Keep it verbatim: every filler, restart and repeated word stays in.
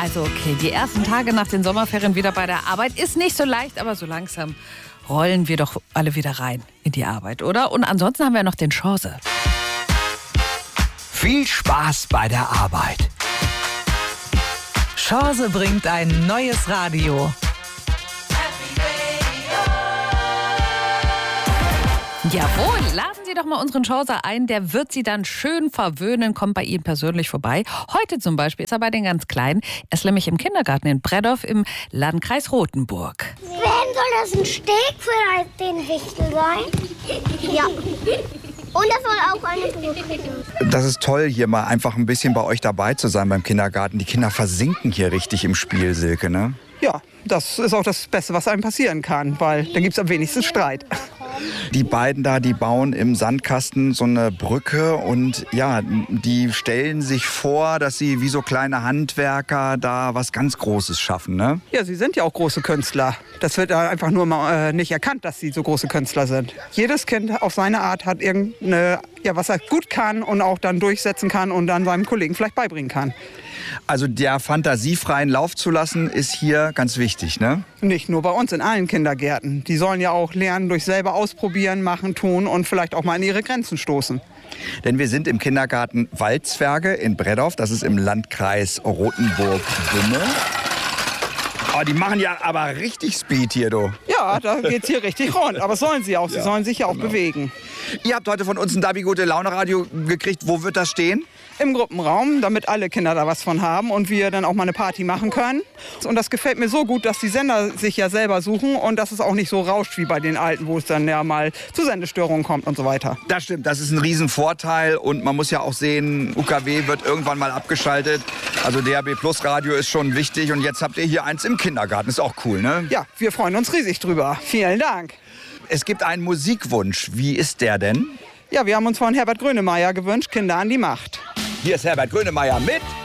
Also okay, die ersten Tage nach den Sommerferien wieder bei der Arbeit ist nicht so leicht, aber so langsam rollen wir doch alle wieder rein in die Arbeit, oder? Und ansonsten haben wir noch den Chance. Viel Spaß bei der Arbeit. Chance bringt ein neues Radio. Jawohl, laden Sie doch mal unseren Chance ein. Der wird Sie dann schön verwöhnen, kommt bei Ihnen persönlich vorbei. Heute zum Beispiel ist er bei den ganz Kleinen. Er ist nämlich im Kindergarten in Bredow im Landkreis Rothenburg. Wen soll das ein Steg für den Wichtel sein? Ja. Und das soll auch eine Brücke sein. Das ist toll, hier mal einfach ein bisschen bei euch dabei zu sein beim Kindergarten. Die Kinder versinken hier richtig im Spiel, Silke, ne? Ja, das ist auch das Beste, was einem passieren kann, weil dann gibt es am wenigsten Streit. Die beiden da, die bauen im Sandkasten so eine Brücke und ja, die stellen sich vor, dass sie wie so kleine Handwerker da was ganz Großes schaffen, ne? Ja, sie sind ja auch große Künstler. Das wird einfach nur mal äh, nicht erkannt, dass sie so große Künstler sind. Jedes Kind auf seine Art hat irgendeine, ja, was er gut kann und auch dann durchsetzen kann und dann seinem Kollegen vielleicht beibringen kann. Also der fantasiefreien Lauf zu lassen, ist hier ganz wichtig, ne? Nicht nur bei uns, in allen Kindergärten. Die sollen ja auch lernen, durch selber ausprobieren, machen, tun und vielleicht auch mal an ihre Grenzen stoßen. Denn wir sind im Kindergarten Waldzwerge in Bredow, das ist im Landkreis Rothenburg-Bümme. Oh, die machen ja aber richtig Speed hier, du. Ja, da geht's hier richtig rund. Aber sollen sie auch. Sie Ja, sollen sich ja auch genau. bewegen. Ihr habt heute von uns ein Dabi Gute Laune Radio gekriegt. Wo wird das stehen? Im Gruppenraum, damit alle Kinder da was von haben und wir dann auch mal eine Party machen können. Und das gefällt mir so gut, dass die Sender sich ja selber suchen und dass es auch nicht so rauscht wie bei den Alten, wo es dann ja mal zu Sendestörungen kommt und so weiter. Das stimmt, das ist ein Riesenvorteil und man muss ja auch sehen, U K W wird irgendwann mal abgeschaltet. Also D A B Plus Radio ist schon wichtig und jetzt habt ihr hier eins im Kindergarten. Ist auch cool, ne? Ja, wir freuen uns riesig drüber. Vielen Dank. Es gibt einen Musikwunsch. Wie ist der denn? Ja, wir haben uns von Herbert Grönemeyer gewünscht, Kinder an die Macht. Hier ist Herbert Grönemeyer mit